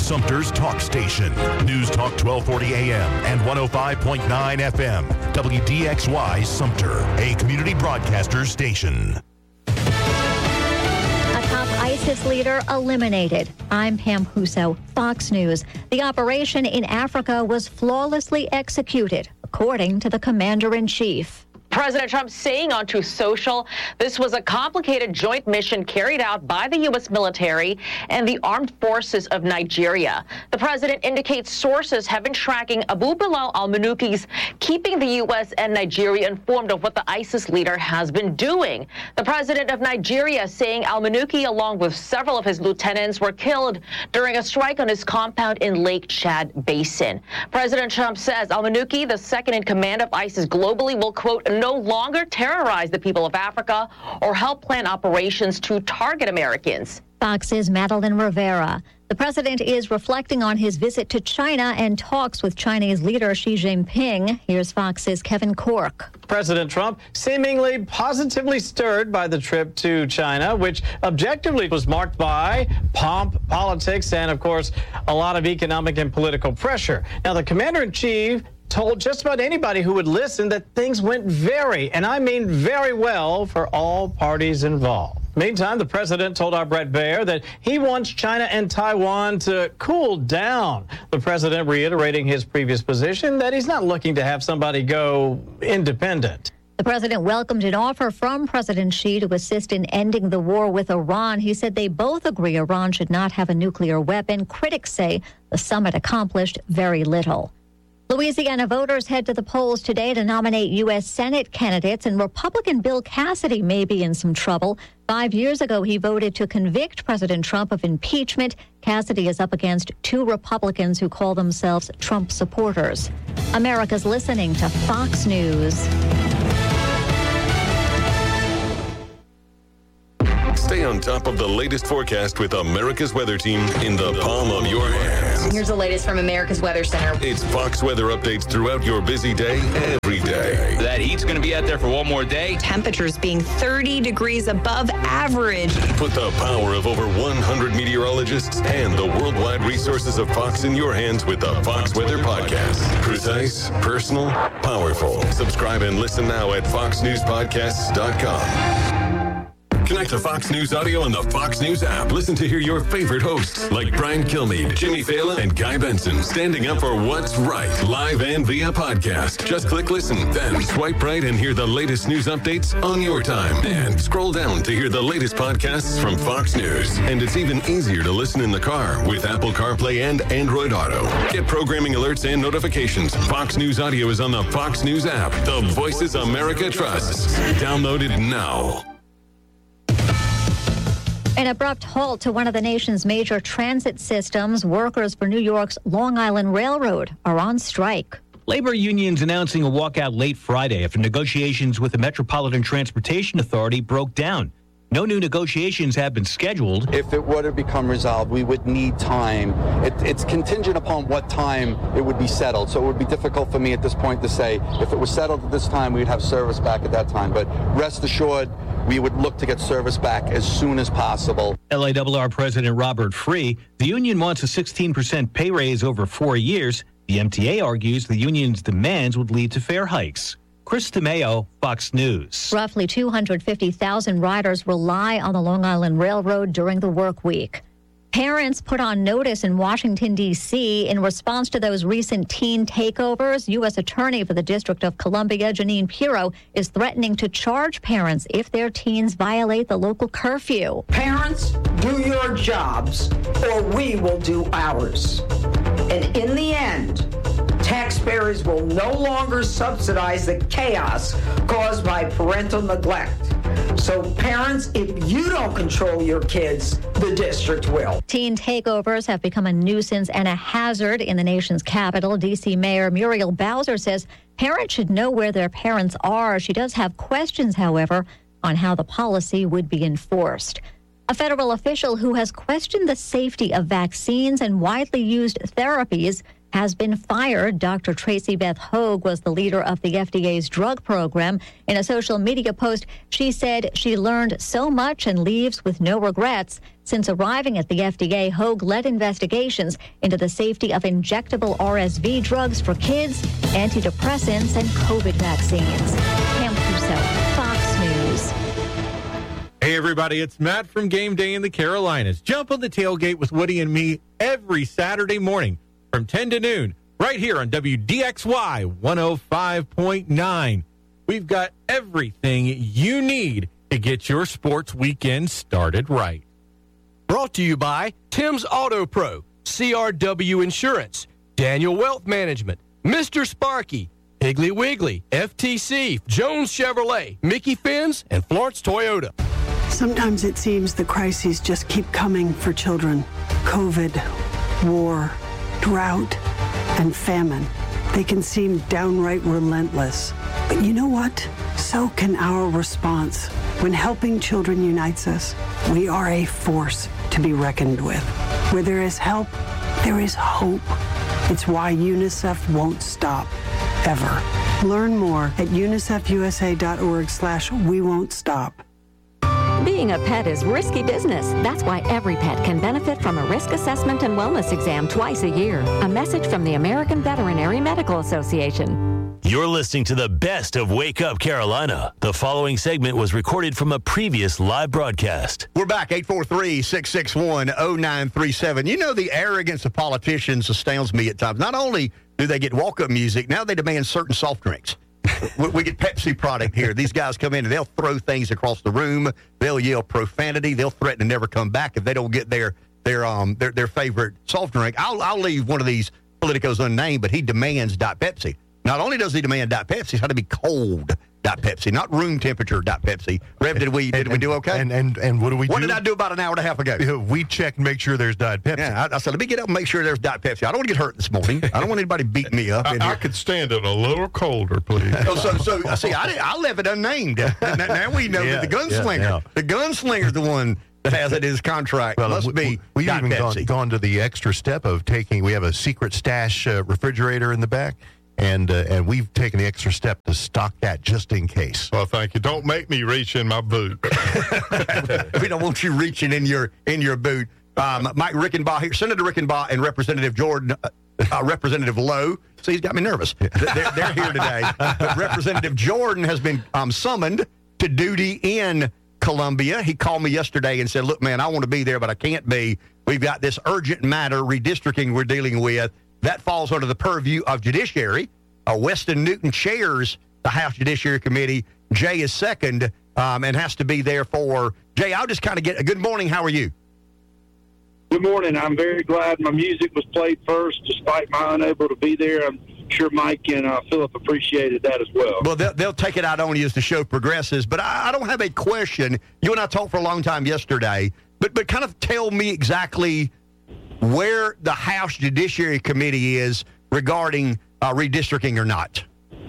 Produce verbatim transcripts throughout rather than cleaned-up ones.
Sumter's talk station. News Talk twelve forty A M and one oh five point nine F M. W D X Y Sumter, a community broadcaster station. ISIS leader eliminated. I'm Pam Huso, Fox News. The operation in Africa was flawlessly executed, according to the commander-in-chief. President Trump saying on Truth Social, this was a complicated joint mission carried out by the U S military and the armed forces of Nigeria. The president indicates sources have been tracking Abu Bilal al-Manuki's, keeping the U S and Nigeria informed of what the ISIS leader has been doing. The president of Nigeria saying al-Manuki, along with several of his lieutenants, were killed during a strike on his compound in Lake Chad Basin. President Trump says al-Manuki, the second in command of ISIS globally, will, quote, no longer terrorize the people of Africa or help plan operations to target Americans. Fox's Madeline Rivera. The president is reflecting on his visit to China and talks with Chinese leader Xi Jinping. Here's Fox's Kevin Cork. President Trump seemingly positively stirred by the trip to China, which objectively was marked by pomp, politics, and, of course, a lot of economic and political pressure. Now, the commander-in-chief told just about anybody who would listen that things went very, and I mean very well, for all parties involved. Meantime, the president told our Brett Baer that he wants China and Taiwan to cool down. The president reiterating his previous position that he's not looking to have somebody go independent. The president welcomed an offer from President Xi to assist in ending the war with Iran. He said they both agree Iran should not have a nuclear weapon. Critics say the summit accomplished very little. Louisiana voters head to the polls today to nominate U S Senate candidates, and Republican Bill Cassidy may be in some trouble. Five years ago, he voted to convict President Trump of impeachment. Cassidy is up against two Republicans who call themselves Trump supporters. America's listening to Fox News. Stay on top of the latest forecast with America's Weather Team in the palm of your hands. Here's the latest from America's Weather Center. It's Fox weather updates throughout your busy day, every day. That heat's going to be out there for one more day. Temperatures being thirty degrees above average. Put the power of over one hundred meteorologists and the worldwide resources of Fox in your hands with the Fox Weather Podcast. Precise, personal, powerful. Subscribe and listen now at fox news podcasts dot com. Connect to Fox News Audio on the Fox News app. Listen to hear your favorite hosts like Brian Kilmeade, Jimmy Fallon, and Guy Benson standing up for what's right, live and via podcast. Just click listen, then swipe right and hear the latest news updates on your time. And scroll down to hear the latest podcasts from Fox News. And it's even easier to listen in the car with Apple CarPlay and Android Auto. Get programming alerts and notifications. Fox News Audio is on the Fox News app. The voices America trusts. Download it now. An abrupt halt to one of the nation's major transit systems. Workers for New York's Long Island Railroad are on strike. Labor unions announcing a walkout late Friday after negotiations with the Metropolitan Transportation Authority broke down. No new negotiations have been scheduled. If it were to become resolved, we would need time. It, it's contingent upon what time it would be settled. So it would be difficult for me at this point to say if it was settled at this time, we'd have service back at that time. But rest assured, we would look to get service back as soon as possible. L A R R President Robert Free, the union wants a sixteen percent pay raise over four years. The M T A argues the union's demands would lead to fare hikes. Chris DeMeo, Fox News. Roughly two hundred fifty thousand riders rely on the Long Island Railroad during the work week. Parents put on notice in Washington, D C in response to those recent teen takeovers. U S Attorney for the District of Columbia, Janine Pirro, is threatening to charge parents if their teens violate the local curfew. Parents, do your jobs, or we will do ours. And in the end, taxpayers will no longer subsidize the chaos caused by parental neglect. So parents, if you don't control your kids, the district will. Teen takeovers have become a nuisance and a hazard in the nation's capital. D C Mayor Muriel Bowser says parents should know where their parents are. She does have questions, however, on how the policy would be enforced. A federal official who has questioned the safety of vaccines and widely used therapies has been fired. Doctor Tracy Beth Hogue was the leader of the F D A's drug program. In a social media post, she said she learned so much and leaves with no regrets. Since arriving at the F D A, Hogue led investigations into the safety of injectable R S V drugs for kids, antidepressants, and COVID vaccines. Pam Crusoe, Fox News. Hey, everybody, it's Matt from Game Day in the Carolinas. Jump on the tailgate with Woody and me every Saturday morning from ten to noon, right here on W D X Y one oh five point nine. We've got everything you need to get your sports weekend started right. Brought to you by Tim's Auto Pro, C R W Insurance, Daniel Wealth Management, Mister Sparky, Piggly Wiggly, F T C, Jones Chevrolet, Mickey Fins, and Florence Toyota. Sometimes it seems the crises just keep coming for children. COVID, war, drought, and famine. They can seem downright relentless. But you know what? So can our response. When helping children unites us, we are a force to be reckoned with. Where there is help, there is hope. It's why UNICEF won't stop, ever. Learn more at unicefusa.org slash we won't stop. Being a pet is risky business. That's why every pet can benefit from a risk assessment and wellness exam twice a year. A message from the American Veterinary Medical Association. You're listening to the best of Wake Up Carolina. The following segment was recorded from a previous live broadcast. We're back, eight four three, six six one, oh nine three seven. You know, the arrogance of politicians astounds me at times. Not only do they get walk-up music, now they demand certain soft drinks. we, we get Pepsi product here. These guys come in and they'll throw things across the room. They'll yell profanity. They'll threaten to never come back if they don't get their their um their, their favorite soft drink. I'll, I'll leave one of these politicos unnamed, but he demands Diet Pepsi. Not only does he demand Diet Pepsi, it's got to be cold Diet Pepsi, not room temperature Diet Pepsi. Rev, did we did and, we do okay? And and and what do we what do? What did I do about an hour and a half ago? We check and make sure there's Diet Pepsi. Yeah, I, I said, let me get up and make sure there's Diet Pepsi. I don't want to get hurt this morning. I don't want anybody beating me up. In I, here. I could stand it a little colder, please. so, so, so see, I, I left it unnamed. Now, now we know yeah, that the gunslinger, yeah, yeah. the gunslinger's the one that has it in his contract. Well, Must we, be We've Diet even Pepsi. gone, gone to the extra step of taking, we have a secret stash uh, refrigerator in the back. And uh, and we've taken the extra step to stock that just in case. Well, thank you. Don't make me reach in my boot. We don't want you reaching in your in your boot. Um, Mike Rickenbaugh here, Senator Rickenbaugh and Representative Jordan, uh, uh, Representative Lowe. See, he's got me nervous. They're, they're here today. But Representative Jordan has been um, summoned to duty in Columbia. He called me yesterday and said, look, man, I want to be there, but I can't be. We've got this urgent matter, redistricting we're dealing with. That falls under the purview of Judiciary. Uh, Weston Newton chairs the House Judiciary Committee. Jay is second um, and has to be there for. Jay, I'll just kind of get a good morning. How are you? Good morning. I'm very glad my music was played first, despite my unable to be there. I'm sure Mike and uh, Philip appreciated that as well. Well, they'll, they'll take it out on you as the show progresses. But I, I don't have a question. You and I talked for a long time yesterday, but but kind of tell me exactly where the House Judiciary Committee is regarding uh, redistricting or not.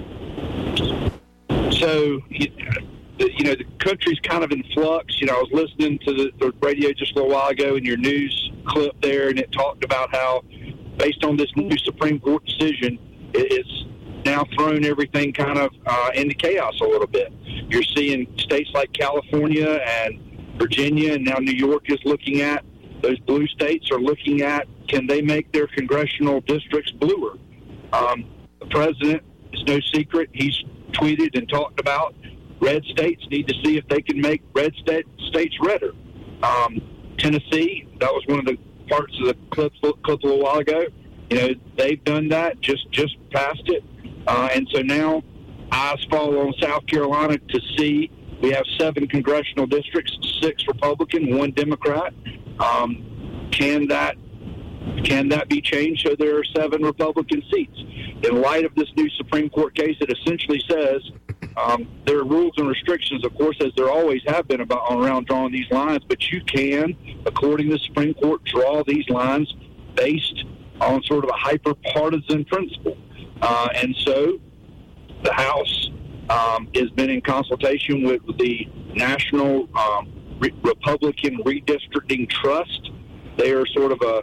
So, you, you know, the country's kind of in flux. You know, I was listening to the, the radio just a little while ago in your news clip there, and it talked about how, based on this new Supreme Court decision, it's now thrown everything kind of uh, into chaos a little bit. You're seeing states like California and Virginia, and now New York is looking at, those blue states are looking at, can they make their congressional districts bluer? Um, the president, it's no secret, he's tweeted and talked about red states need to see if they can make red state, states redder. Um, Tennessee, that was one of the parts of the clip, clip a little while ago. You know, they've done that, just, just passed it. Uh, and so now eyes fall on South Carolina to see. We have seven congressional districts, six Republican, one Democrat. Um, can that can that be changed so there are seven Republican seats? In light of this new Supreme Court case, it essentially says um, there are rules and restrictions, of course, as there always have been about around drawing these lines, but you can, according to the Supreme Court, draw these lines based on sort of a hyper-partisan principle. Uh, and so the House um, has been in consultation with the National um, Re- Republican Redistricting Trust. They are sort of a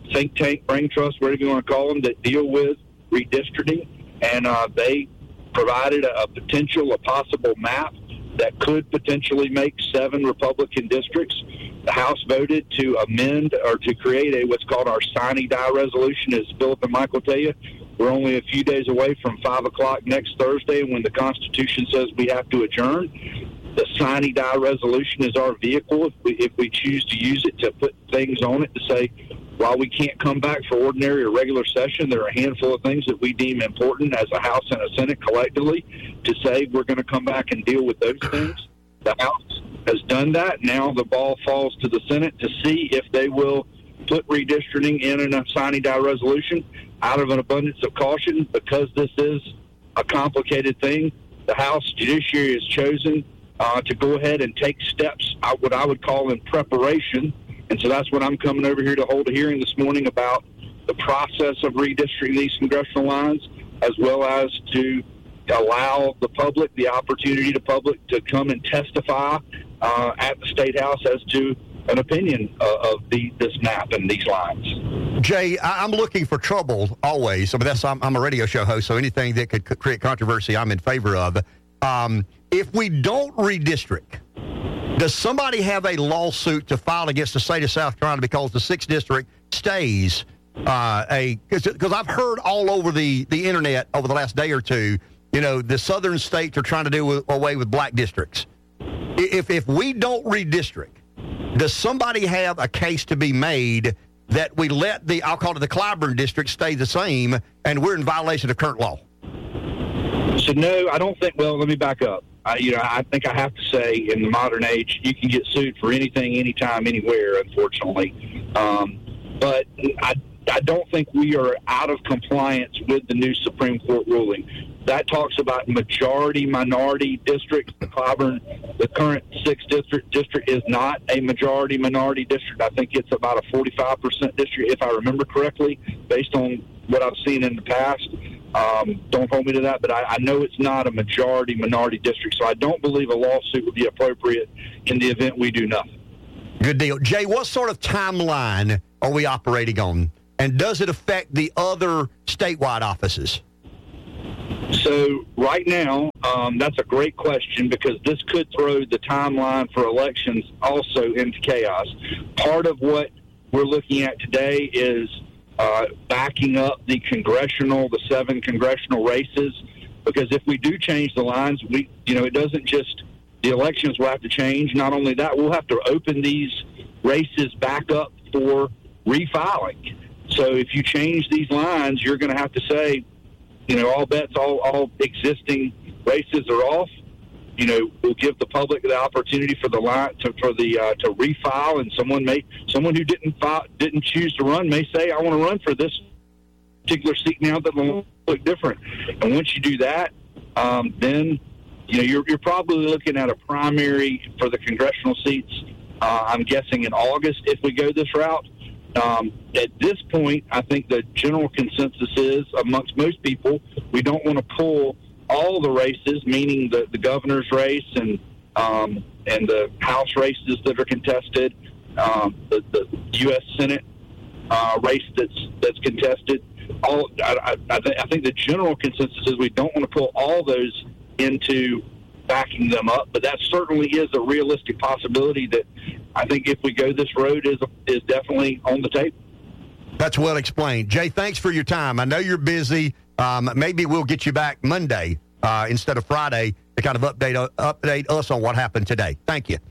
think tank, brain trust, whatever you want to call them, that deal with redistricting, and uh, they provided a, a potential, a possible map that could potentially make seven Republican districts. The House voted to amend or to create a what's called our sine die resolution. As Philip and Mike will tell you, we're only a few days away from five o'clock next Thursday when the Constitution says we have to adjourn. The sine die resolution is our vehicle if we, if we choose to use it to put things on it to say, while we can't come back for ordinary or regular session, there are a handful of things that we deem important as a House and a Senate collectively to say we're going to come back and deal with those things. The House has done that. Now the ball falls to the Senate to see if they will put redistricting in a sine die resolution. Out of an abundance of caution, because this is a complicated thing, the House Judiciary has chosen uh, to go ahead and take steps, uh, what I would call in preparation. And so that's what I'm coming over here to hold a hearing this morning about the process of redistricting these congressional lines, as well as to allow the public the opportunity to public to come and testify uh, at the State House as to an opinion uh, of the, this map and these lines. Jay, I, I'm looking for trouble always. I mean, that's I'm, I'm a radio show host, so anything that could create controversy, I'm in favor of. Um, if we don't redistrict, does somebody have a lawsuit to file against the state of South Carolina because the sixth district stays uh, a? Because I've heard all over the, the internet over the last day or two, you know, the southern states are trying to do away with black districts. If if we don't redistrict, does somebody have a case to be made that we let the, I'll call it the Clyburn district, stay the same, and we're in violation of current law? So, no, I don't think, well, let me back up. I, you know, I think I have to say in the modern age, you can get sued for anything, anytime, anywhere, unfortunately. Um, but I, I don't think we are out of compliance with the new Supreme Court ruling. That talks about majority-minority districts. The Clyburn, the current sixth district district is not a majority-minority district. I think it's about a forty-five percent district, if I remember correctly, based on what I've seen in the past. Um, don't hold me to that, but I, I know it's not a majority-minority district, so I don't believe a lawsuit would be appropriate in the event we do nothing. Good deal. Jay, what sort of timeline are we operating on, and does it affect the other statewide offices? So right now, um, that's a great question because this could throw the timeline for elections also into chaos. Part of what we're looking at today is uh, backing up the congressional, the seven congressional races, because if we do change the lines, we, you know, it doesn't just, the elections will have to change. Not only that, we'll have to open these races back up for refiling. So if you change these lines, you're going to have to say, you know, all bets, all, all existing races are off. You know, we'll give the public the opportunity for the line to for the uh, to refile, and someone may someone who didn't file, didn't choose to run may say, I want to run for this particular seat now that will look different. And once you do that, um, then you know you're you're probably looking at a primary for the congressional seats. Uh, I'm guessing in August if we go this route. Um, at this point, I think the general consensus is amongst most people, we don't want to pull all the races, meaning the, the governor's race and um, and the House races that are contested, um, the, the U S Senate uh, race that's that's contested. All I, I, th- I think the general consensus is we don't want to pull all those into backing them up, but that certainly is a realistic possibility that I think if we go this road is is definitely on the table. That's well explained. Jay, thanks for your time. I know you're busy. Um, maybe we'll get you back Monday uh, instead of Friday to kind of update uh, update us on what happened today. Thank you.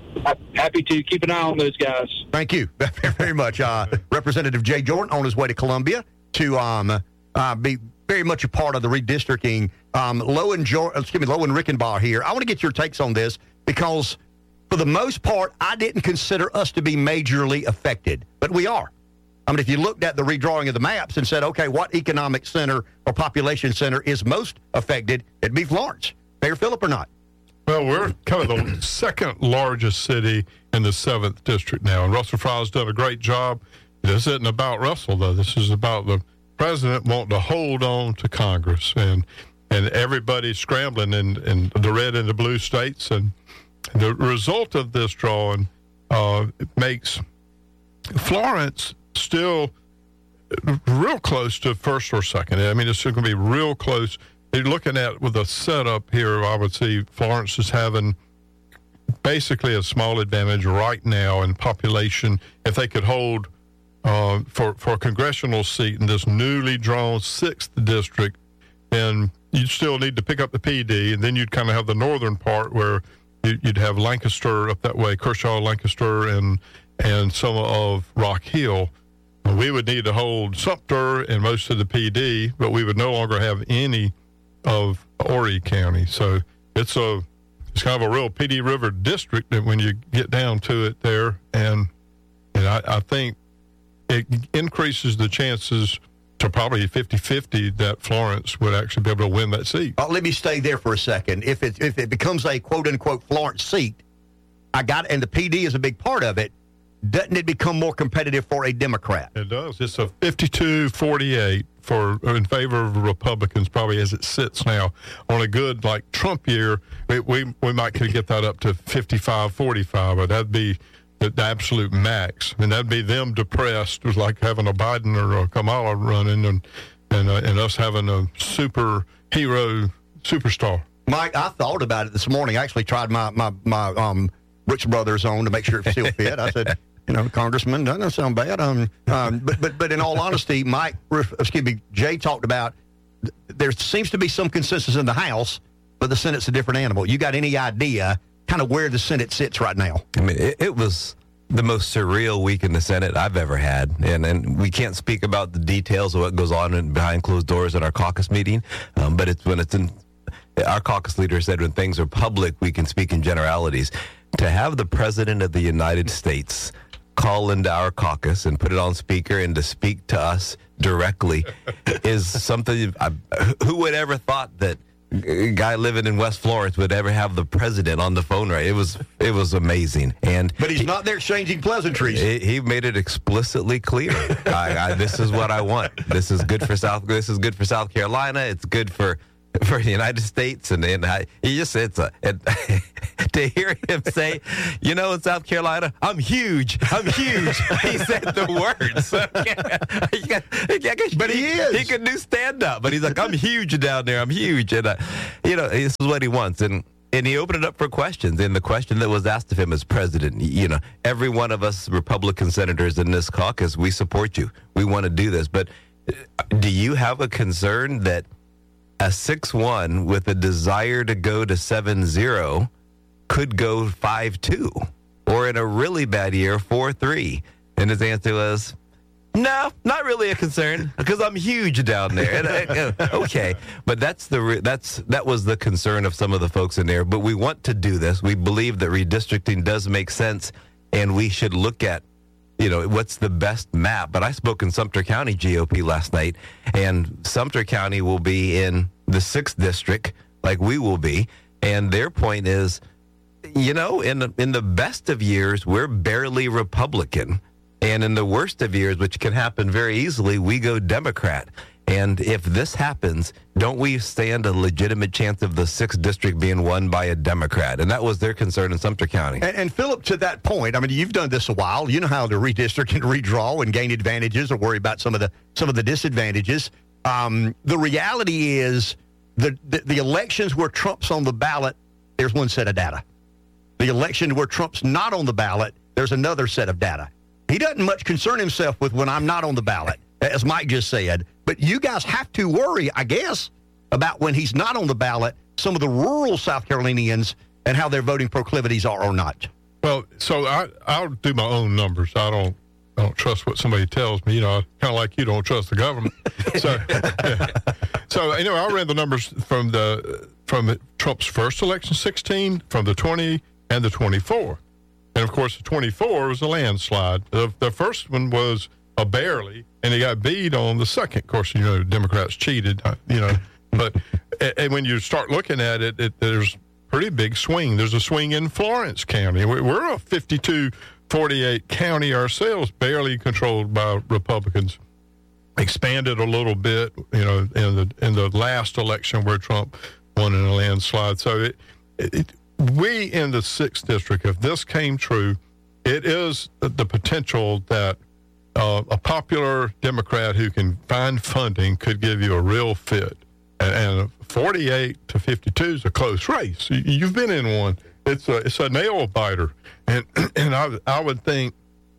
Happy to keep an eye on those guys. Thank you very much. Uh, Representative Jay Jordan on his way to Columbia to um, uh, be very much a part of the redistricting. Um, Lowen, Jor- excuse me, Lowen Rickenbaugh here. I want to get your takes on this because for the most part, I didn't consider us to be majorly affected, but we are. I mean, if you looked at the redrawing of the maps and said, okay, what economic center or population center is most affected, it'd be Florence. Mayor Phillip or not? Well, we're kind of the second largest city in the seventh district now, and Russell Fry's done a great job. This isn't about Russell, though. This is about the president wanting to hold on to Congress, and and everybody's scrambling in, in the red and the blue states. And the result of this drawing uh, makes Florence still real close to first or second. I mean, it's going to be real close. You're looking at with a setup here, I would see Florence is having basically a small advantage right now in population. If they could hold uh, for, for a congressional seat in this newly drawn sixth district, then you'd still need to pick up the P D, and then you'd kind of have the northern part where you'd have Lancaster up that way, Kershaw, Lancaster, and and some of Rock Hill. We would need to hold Sumter and most of the P D, but we would no longer have any of Horry County. So it's a it's kind of a real P D River district that when you get down to it there, and and I, I think it increases the chances to probably fifty-fifty that Florence would actually be able to win that seat. Uh, let me stay there for a second. If it if it becomes a quote-unquote Florence seat, I got and the P D is a big part of it, doesn't it become more competitive for a Democrat? It does. It's a fifty-two forty-eight for in favor of Republicans, probably as it sits now. On a good, like, Trump year, we we, we might could get that up to fifty-five forty-five, but that'd be the, the absolute max. And that'd be them depressed. It was like having a Biden or a Kamala running and, and, uh, and us having a superhero superstar. Mike, I thought about it this morning. I actually tried my, my, my um, Brooks Brothers on to make sure it still fit. I said, you know, Congressman, doesn't sound bad. Um, um, but, but, but in all honesty, Mike, excuse me, Jay talked about there seems to be some consensus in the House, but the Senate's a different animal. You got any idea kind of where the Senate sits right now? I mean, it, it was the most surreal week in the Senate I've ever had. And, and we can't speak about the details of what goes on in, behind closed doors at our caucus meeting, um, but it's when it's in, our caucus leader said when things are public, we can speak in generalities. To have the President of the United States call into our caucus and put it on speaker and to speak to us directly is something, I, who would ever thought that a guy living in West Florence would ever have the president on the phone, right? It was it was amazing. And but he's he, not there exchanging pleasantries. He, he made it explicitly clear. I, I, this is what I want. This is good for South. This is good for South Carolina. It's good for for the United States. And, and I, he just it's a and, to hear him say, you know, in South Carolina, I'm huge. I'm huge. He said the words. But he is. He can do stand up. But he's like, I'm huge down there. I'm huge. And, uh, you know, this is what he wants. And and he opened it up for questions. And the question that was asked of him as president, you know, every one of us Republican senators in this caucus, we support you. We want to do this. But do you have a concern that a six one with a desire to go to seven zero could go five two, or in a really bad year, four three? And his answer was, no, not really a concern, because I'm huge down there. And, uh, okay, but that's the that's that was the concern of some of the folks in there. But we want to do this. We believe that redistricting does make sense, and we should look at, you know, what's the best map. But I spoke in Sumter County G O P last night, and Sumter County will be in the sixth district, like we will be. And their point is, you know, in the, in the best of years, we're barely Republican. And in the worst of years, which can happen very easily, we go Democrat. And if this happens, don't we stand a legitimate chance of the sixth district being won by a Democrat? And that was their concern in Sumter County. And, and Philip, to that point, I mean, you've done this a while. You know how to redistrict and redraw and gain advantages or worry about some of the some of the disadvantages. Um, the reality is the, the the elections where Trump's on the ballot, there's one set of data. The election where Trump's not on the ballot, there's another set of data. He doesn't much concern himself with when I'm not on the ballot, as Mike just said. But you guys have to worry, I guess, about when he's not on the ballot, some of the rural South Carolinians and how their voting proclivities are or not. Well, so I, I'll do my own numbers. I don't I don't trust what somebody tells me. You know, kind of like you don't trust the government. So, yeah. so you know, I ran the numbers from the from Trump's first election, sixteen, from the twenty and the twenty-four. And, of course, the twenty-four was a landslide. The, the first one was a barely, and he got beat on the second. Of course, you know, Democrats cheated, you know. But and when you start looking at it, it there's pretty big swing. There's a swing in Florence County. We're a fifty-two forty-eight county ourselves, barely controlled by Republicans. Expanded a little bit, you know, in the in the last election where Trump won in a landslide. So it, it, it we in the sixth district, if this came true, it is the potential that uh, a popular Democrat who can find funding could give you a real fit. And, and forty-eight to fifty-two is a close race. You, you've been in one. It's a it's a nail biter, and and I I would think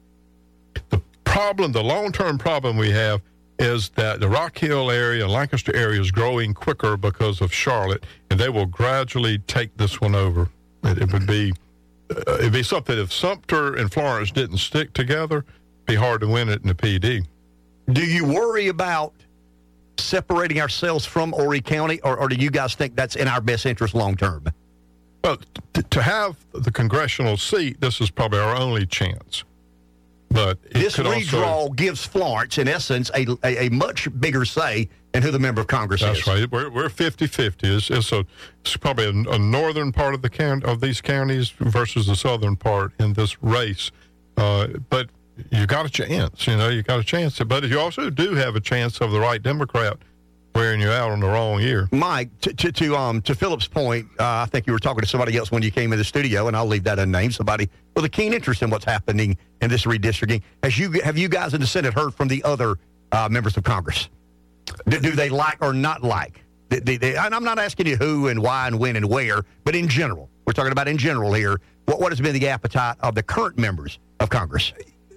the problem, the long term problem we have is that the Rock Hill area, Lancaster area, is growing quicker because of Charlotte, and they will gradually take this one over. It, it would be uh, it'd be something if Sumter and Florence didn't stick together, it'd be hard to win it in the P D. Do you worry about separating ourselves from Horry County, or, or do you guys think that's in our best interest long term? Well, t- to have the congressional seat, this is probably our only chance. But it this could redraw also, gives Florence, in essence, a, a, a much bigger say in who the member of Congress that's is. That's right. We're we're fifty-fifty. It's, it's, a, it's probably a, a northern part of the count, of these counties versus the southern part in this race. Uh, but you got a chance. You know, you got a chance. But you also do have a chance of the right Democrat wearing you out on the wrong year. Mike, to to, to um to Philip's point, uh, I think you were talking to somebody else when you came in the studio, and I'll leave that unnamed. Somebody with a keen interest in what's happening in this redistricting. Has you have you guys in the Senate heard from the other uh, members of Congress? Do, do they like or not like? Do, do they, and I'm not asking you who and why and when and where, but in general, we're talking about in general here. What what has been the appetite of the current members of Congress?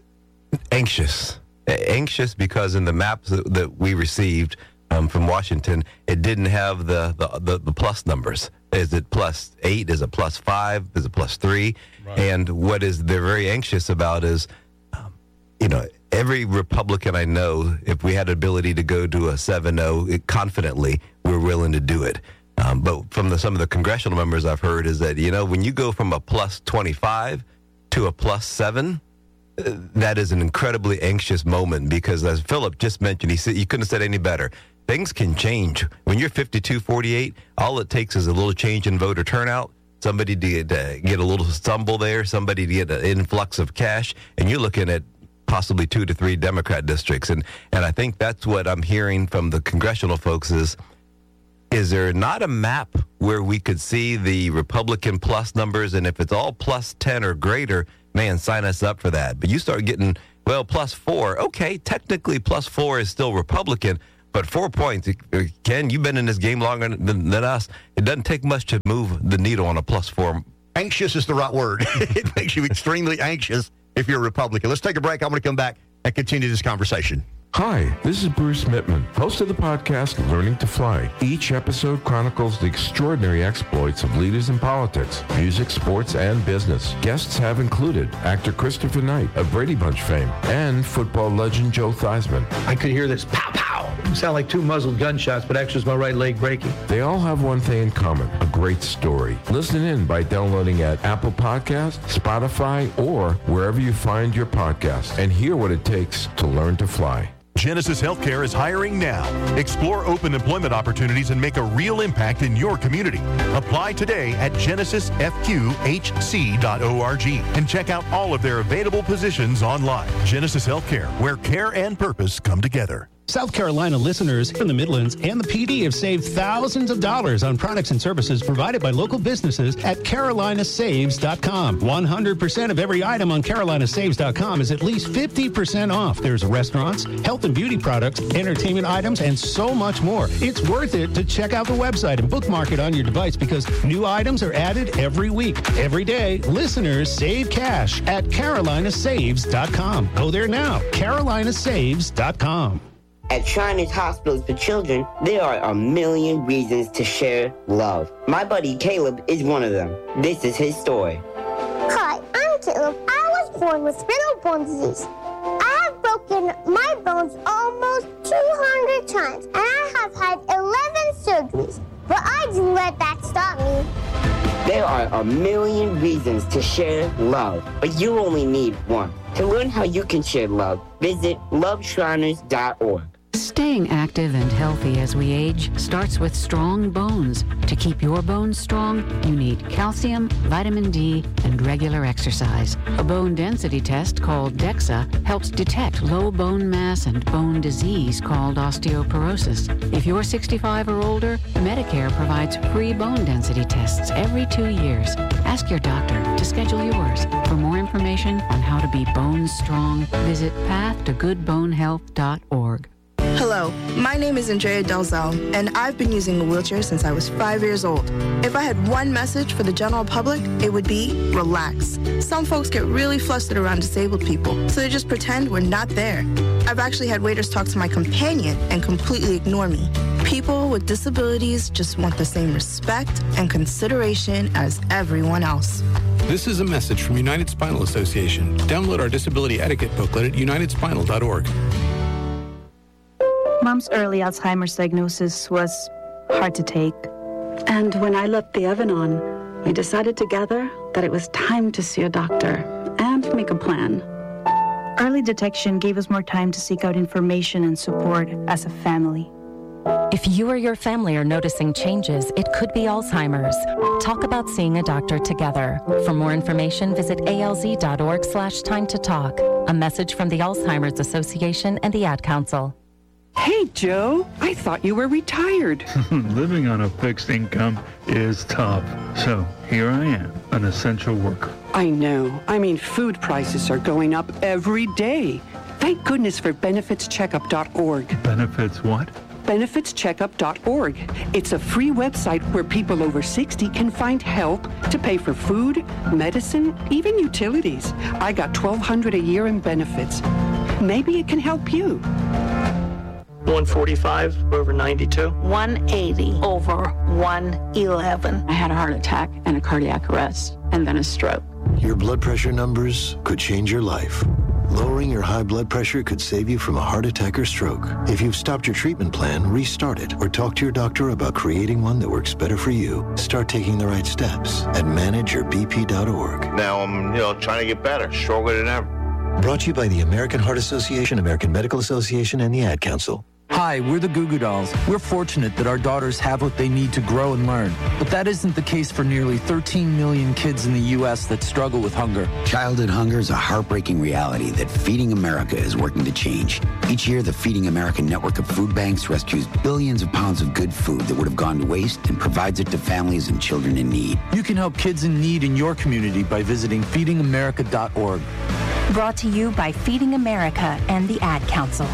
Anxious, anxious because in the maps that, that we received. Um, from Washington, it didn't have the, the, the, the plus numbers. Is it plus eight? Is it plus five? Is it plus three? Right. And what is they're very anxious about is, um, you know, every Republican I know, if we had the ability to go to a seven oh confidently, we're willing to do it. Um, but from the, some of the congressional members I've heard is that, you know, when you go from a plus twenty-five to a plus seven, uh, that is an incredibly anxious moment because, as Philip just mentioned, he said, you couldn't have said any better. Things can change. When you're fifty-two forty-eight, all it takes is a little change in voter turnout, somebody to get, uh, get a little stumble there, somebody to get an influx of cash, and you're looking at possibly two to three Democrat districts. And, and I think that's what I'm hearing from the congressional folks is, is there not a map where we could see the Republican plus numbers, and if it's all plus ten or greater, man, sign us up for that. But you start getting, well, plus four. Okay, technically plus four is still Republican, but four points, Ken, you've been in this game longer than, than us. It doesn't take much to move the needle on a plus four. Anxious is the right word. It makes you extremely anxious if you're a Republican. Let's take a break. I'm going to come back and continue this conversation. Hi, this is Bruce Mittman, host of the podcast Learning to Fly. Each episode chronicles the extraordinary exploits of leaders in politics, music, sports, and business. Guests have included actor Christopher Knight of Brady Bunch fame and football legend Joe Theismann. I could hear this pow, pow. It sound like two muzzled gunshots, but actually it's my right leg breaking. They all have one thing in common, a great story. Listen in by downloading at Apple Podcasts, Spotify, or wherever you find your podcasts, and hear what it takes to learn to fly. Genesis Healthcare is hiring now. Explore open employment opportunities and make a real impact in your community. Apply today at genesis f q h c dot org and check out all of their available positions online. Genesis Healthcare, where care and purpose come together. South Carolina listeners from the Midlands and the P D have saved thousands of dollars on products and services provided by local businesses at carolina saves dot com. one hundred percent of every item on carolina saves dot com is at least fifty percent off. There's restaurants, health and beauty products, entertainment items, and so much more. It's worth it to check out the website and bookmark it on your device because new items are added every week. Every day, listeners save cash at carolina saves dot com. Go there now, carolina saves dot com. At Shriners Hospitals for Children, there are a million reasons to share love. My buddy Caleb is one of them. This is his story. Hi, I'm Caleb. I was born with spinal bone disease. I have broken my bones almost two hundred times, and I have had eleven surgeries. But I didn't let that stop me. There are a million reasons to share love, but you only need one. To learn how you can share love, visit love shriners dot org. Staying active and healthy as we age starts with strong bones. To keep your bones strong, you need calcium, vitamin D, and regular exercise. A bone density test called DEXA helps detect low bone mass and bone disease called osteoporosis. If you're sixty-five or older, Medicare provides free bone density tests every two years. Ask your doctor. to schedule yours. For more information on how to be bone strong, visit path to good bone health dot org. Hello, my name is Andrea Delzell, and I've been using a wheelchair since I was five years old. If I had one message for the general public, it would be relax. Some folks get really flustered around disabled people, so they just pretend we're not there. I've actually had waiters talk to my companion and completely ignore me. People with disabilities just want the same respect and consideration as everyone else. This is a message from United Spinal Association. Download our disability etiquette booklet at united spinal dot org. Mom's early Alzheimer's diagnosis was hard to take. And when I left the Evan-On, we decided together that it was time to see a doctor and make a plan. Early detection gave us more time to seek out information and support as a family. If you or your family are noticing changes, it could be Alzheimer's. Talk about seeing a doctor together. For more information, visit A L Z dot org slash time to talk. A message from the Alzheimer's Association and the Ad Council. Hey, Joe, I thought you were retired. Living on a fixed income is tough. So here I am, an essential worker. I know. I mean, food prices are going up every day. Thank goodness for benefits checkup dot org. Benefits what? benefits checkup dot org. It's a free website where people over sixty can find help to pay for food, medicine, even utilities. I got twelve hundred dollars a year in benefits. Maybe it can help you. one forty-five over ninety-two. one eighty over one eleven. I had a heart attack and a cardiac arrest, and then a stroke. Your blood pressure numbers could change your life. Lowering your high blood pressure could save you from a heart attack or stroke. If you've stopped your treatment plan, restart it or talk to your doctor about creating one that works better for you. Start taking the right steps at manage your b p dot org. Now I'm, you know, trying to get better, stronger than ever. Brought to you by the American Heart Association, American Medical Association, and the Ad Council. Hi, we're the Goo Goo Dolls. We're fortunate that our daughters have what they need to grow and learn. But that isn't the case for nearly thirteen million kids in the U S that struggle with hunger. Childhood hunger is a heartbreaking reality that Feeding America is working to change. Each year, the Feeding America network of food banks rescues billions of pounds of good food that would have gone to waste and provides it to families and children in need. You can help kids in need in your community by visiting feeding america dot org. Brought to you by Feeding America and the Ad Council.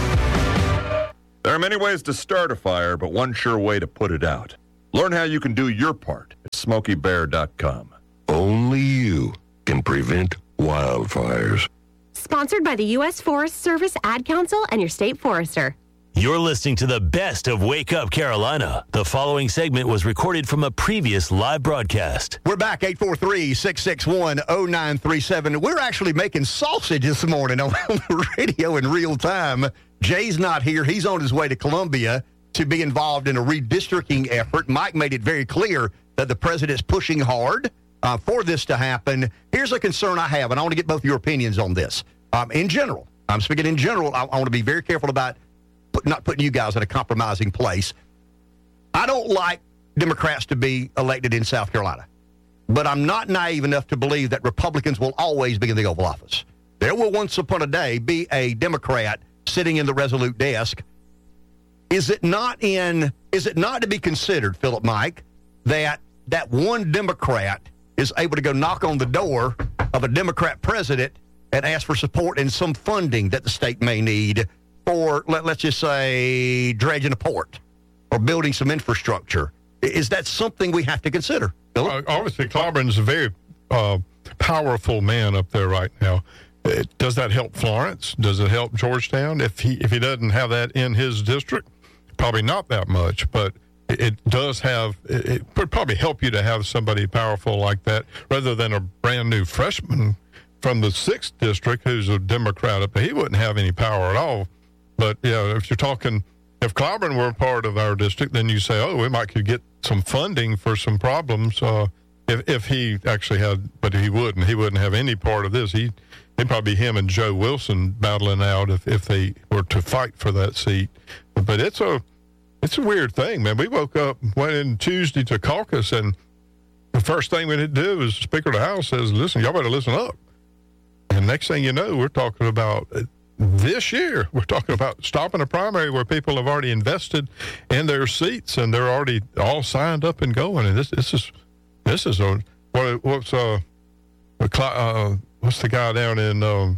There are many ways to start a fire, but one sure way to put it out. Learn how you can do your part at smoky bear dot com. Only you can prevent wildfires. Sponsored by the U S Forest Service, Ad Council, and your state forester. You're listening to the best of Wake Up Carolina. The following segment was recorded from a previous live broadcast. We're back, eight four three, six six one, zero nine three seven. We're actually making sausage this morning on the radio in real time. Jay's not here. He's on his way to Columbia to be involved in a redistricting effort. Mike made it very clear that the president's pushing hard uh, for this to happen. Here's a concern I have, and I want to get both your opinions on this. Um, in general, I'm speaking in general, I, I want to be very careful about put, not putting you guys in a compromising place. I don't like Democrats to be elected in South Carolina, but I'm not naive enough to believe that Republicans will always be in the Oval Office. There will once upon a day be a Democrat sitting in the Resolute desk. Is it not in? Is it not to be considered, Philip Mike, that that one Democrat is able to go knock on the door of a Democrat president and ask for support and some funding that the state may need for, let, let's just say, dredging a port or building some infrastructure? Is that something we have to consider, Philip? Uh, obviously, Cloburn's a very uh, powerful man up there right now. It, does that help Florence? Does it help Georgetown? If he if he doesn't have that in his district, probably not that much, but it, it does have, it, it would probably help you to have somebody powerful like that rather than a brand new freshman from the sixth district who's a Democrat up there. He wouldn't have any power at all. But, yeah, if you're talking, if Clyburn were a part of our district, then you say, oh, we might could get some funding for some problems uh, if, if he actually had, but he wouldn't. He wouldn't have any part of this. He It'd probably be him and Joe Wilson battling out if, if they were to fight for that seat. But it's a it's a weird thing, man. We woke up, went in Tuesday to caucus, and the first thing we did do is the Speaker of the House says, listen, y'all better listen up. And next thing you know, we're talking about this year, we're talking about stopping a primary where people have already invested in their seats, and they're already all signed up and going. And this, this is, this is a, what, what's uh uh, what's the guy down in, um,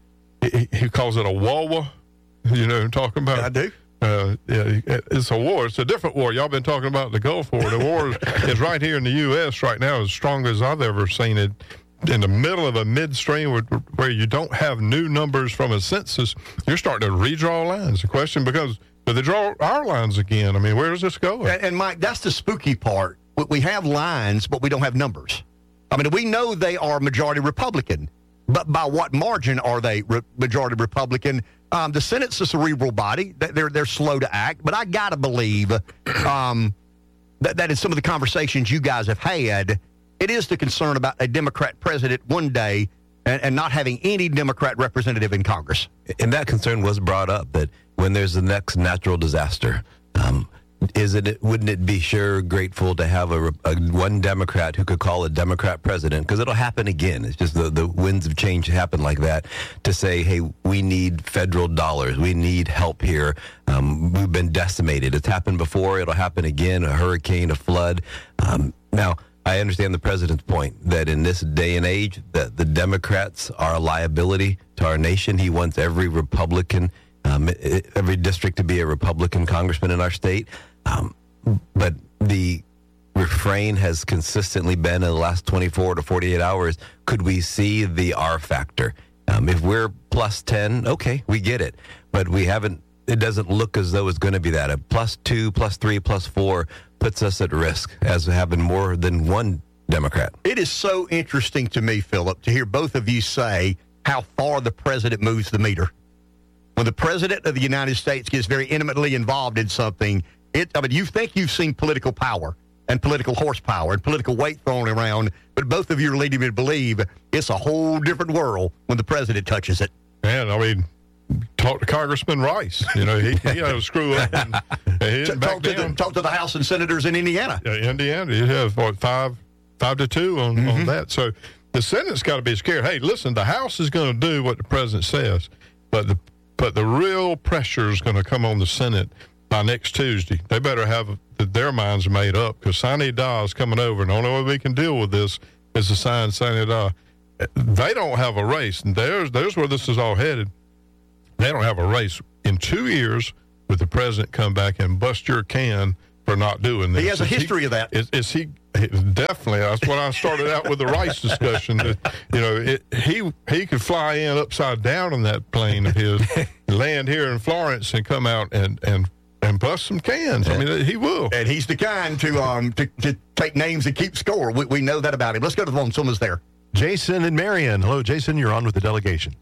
he, he calls it a Wawa. You know what I'm talking about? I do. Uh, yeah, it's a war. It's a different war. Y'all been talking about the Gulf War. The war is, is right here in the U S right now, as strong as I've ever seen it. In the middle of a midstream where, where you don't have new numbers from a census, you're starting to redraw lines. The question becomes, do they draw our lines again? I mean, where is this going? And, and Mike, that's the spooky part. We have lines, but we don't have numbers. I mean, we know they are majority Republican, but by what margin are they re- majority Republican? Um, the Senate's a cerebral body. They're they're slow to act, but I gotta believe um, that that in some of the conversations you guys have had, it is the concern about a Democrat president one day and, and not having any Democrat representative in Congress. And that concern was brought up that when there's the next natural disaster, um, is it wouldn't it be sure grateful to have a, a one Democrat who could call a Democrat president, because it'll happen again. It's just the, the winds of change happen like that, to say, hey, we need federal dollars. We need help here. Um, we've been decimated. It's happened before. It'll happen again, a hurricane, a flood. Um, now, I understand the president's point that in this day and age that the Democrats are a liability to our nation. He wants every Republican, um, every district to be a Republican congressman in our state. Um, but the refrain has consistently been in the last twenty-four to forty-eight hours, could we see the R factor? Um, if we're plus ten, okay, we get it. But we haven't, it doesn't look as though it's going to be that. A plus two, plus three, plus four puts us at risk as having more than one Democrat. It is so interesting to me, Philip, to hear both of you say how far the president moves the meter. When the president of the United States gets very intimately involved in something, It, I mean, you think you've seen political power and political horsepower and political weight thrown around, but both of you are leading me to believe it's a whole different world when the president touches it. And I mean, talk to Congressman Rice. You know, he, he had to screw up and, and he didn't talk, back to down. the, talk to the House and senators in Indiana. Yeah, Indiana, you have what, five, five to two on, mm-hmm. on that. So the Senate's got to be scared. Hey, listen, the House is going to do what the president says, but the but the real pressure is going to come on the Senate by next Tuesday. They better have their minds made up, because Sine Die is coming over, and the only way we can deal with this is to sign Sine Die. They don't have a race, and there's there's where this is all headed. They don't have a race. In two years, would the president come back and bust your can for not doing this? He has a is history he, of that. Is, is he definitely? That's what I started out with the Rice discussion. That, you know, it, he he could fly in upside down on that plane of his, land here in Florence, and come out and and. and bust some cans. I mean, he will. And he's the kind to um to, to take names and keep score. We, we know that about him. Let's go to the phone. Someone's there. Jason and Marion. Hello, Jason. You're on with the delegation.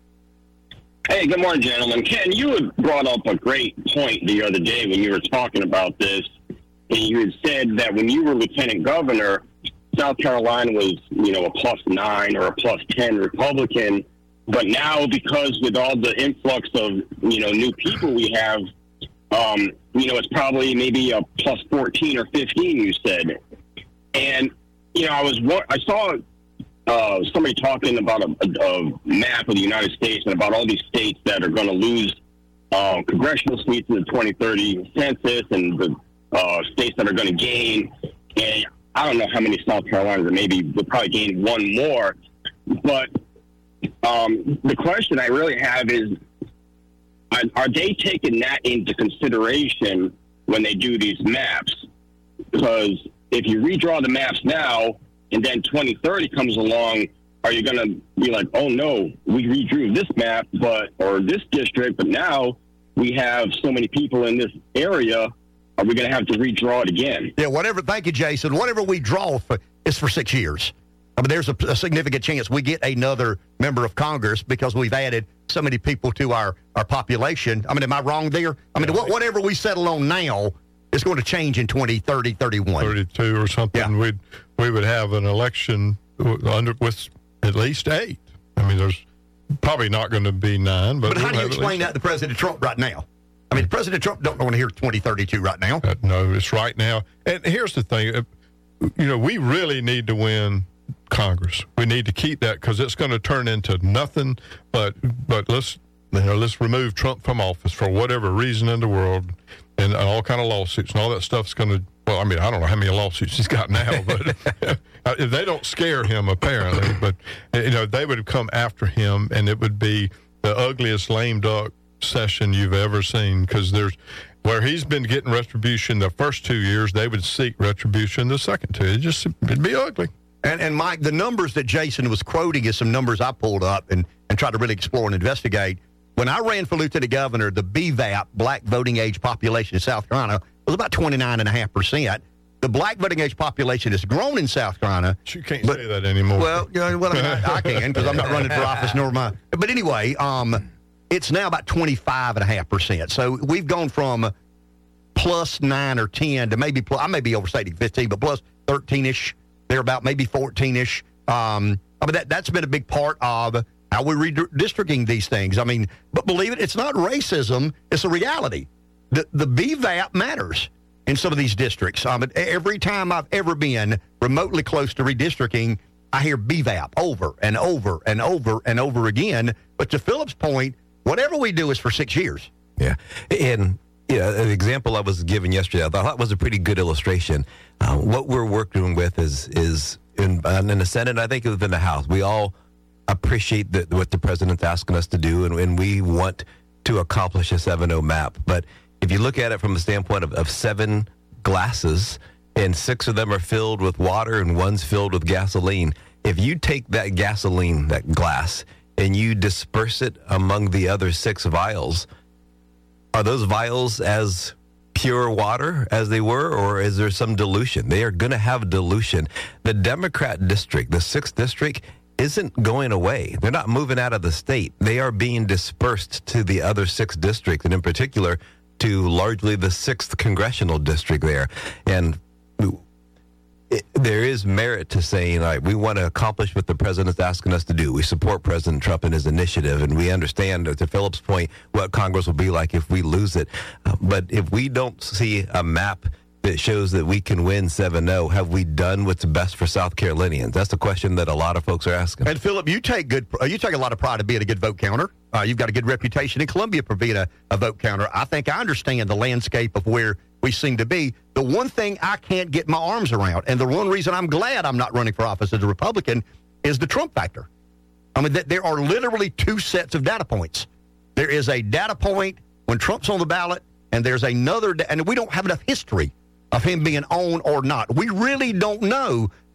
Hey, good morning, gentlemen. Ken, you had brought up a great point the other day when you were talking about this. And you had said that when you were lieutenant governor, South Carolina was, you know, a plus nine or a plus ten Republican. But now, because with all the influx of, you know, new people we have, Um, you know, it's probably maybe a plus fourteen or fifteen, you said. And, you know, I was, I saw uh, somebody talking about a, a, a map of the United States and about all these states that are going to lose uh, congressional seats in the twenty thirty census, and the uh, states that are going to gain. And I don't know how many South Carolinas, that maybe will probably gain one more. But um, the question I really have is, are they taking that into consideration when they do these maps? Because if you redraw the maps now and then twenty thirty comes along, are you going to be like, oh, no, we redrew this map but or this district, but now we have so many people in this area, are we going to have to redraw it again? Yeah, whatever. Thank you, Jason. Whatever we draw for, is for six years. I mean, there's a, a significant chance we get another member of Congress because we've added so many people to our, our population. I mean, am I wrong there? I mean, yeah. whatever we settle on now is going to change in twenty, thirty, thirty-one. thirty-two or something. Yeah. We'd, we would have an election under with at least eight. I mean, there's probably not going to be nine. But, but how we'll do you explain that to President Trump right now? I mean, President Trump don't want to hear twenty thirty-two right now. Uh, no, it's right now. And here's the thing. You know, we really need to win Congress. We need to keep that, because it's going to turn into nothing but but let's you know let's remove Trump from office for whatever reason in the world, and all kind of lawsuits and all that stuff's going to well, I mean, I don't know how many lawsuits he's got now, but they don't scare him, apparently. But, you know, they would come after him, and it would be the ugliest lame duck session you've ever seen, because there's where he's been getting retribution the first two years, they would seek retribution the second two. It just, it'd be ugly. And, and Mike, the numbers that Jason was quoting is some numbers I pulled up and, and tried to really explore and investigate. When I ran for lieutenant governor, the B V A P, black voting age population in South Carolina, was about twenty-nine point five percent. The black voting age population has grown in South Carolina. You can't but, say that anymore. Well, you know, well I, mean, I, I can, because I'm not running for office, nor am I. But anyway, um, it's now about twenty-five point five percent. So we've gone from plus nine or ten to maybe, plus, I may be overstating fifteen, but plus thirteen-ish, they're about maybe fourteen-ish. Um, I mean, that, that's been a big part of how we're redistricting these things. I mean, but believe it, it's not racism, it's a reality. The, the B V A P matters in some of these districts. Um, every time I've ever been remotely close to redistricting, I hear B V A P over and over and over and over again. But to Philip's point, whatever we do is for six years. Yeah. And yeah, an example I was given yesterday, I thought was a pretty good illustration. Uh, what we're working with is is in, in the Senate, and I think within the House, we all appreciate the, what the president's asking us to do, and, and we want to accomplish a seven oh map. But if you look at it from the standpoint of, of seven glasses, and six of them are filled with water and one's filled with gasoline, if you take that gasoline, that glass, and you disperse it among the other six vials, are those vials as pure water as they were, or is there some dilution? They are going to have dilution. The Democrat district, the sixth district, isn't going away. They're not moving out of the state. They are being dispersed to the other six districts, and in particular to largely the sixth congressional district there. And it, there is merit to saying, all right, we want to accomplish what the president's asking us to do. We support President Trump and his initiative, and we understand, to Philip's point, what Congress will be like if we lose it. Uh, but if we don't see a map that shows that we can win seven oh, have we done what's best for South Carolinians? That's the question that a lot of folks are asking. And Philip, you take good, uh, you take a lot of pride in being a good vote counter. Uh, you've got a good reputation in Columbia for being a, a vote counter. I think I understand the landscape of where we seem to be. The one thing I can't get my arms around, and the one reason I'm glad I'm not running for office as a Republican, is the Trump factor. I mean, th- there are literally two sets of data points. There is a data point when Trump's on the ballot, and there's another, da- and we don't have enough history of him being on or not. We really don't know